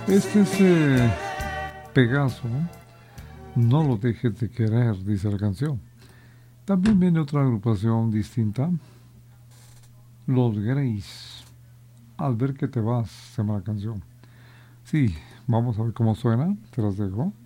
Este es Pegaso, no lo dejes de querer, dice la canción. También viene otra agrupación distinta, Los Grays. Al ver que te vas, se llama la canción. Sí, vamos a ver cómo suena, te las dejo.